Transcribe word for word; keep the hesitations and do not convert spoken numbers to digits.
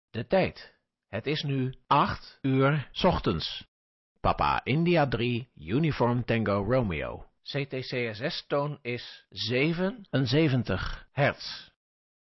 De tijd. Het is nu acht uur 's ochtends. Papa India drie, Uniform Tango Romeo. C T C S S-toon is zevenenzeventig hertz.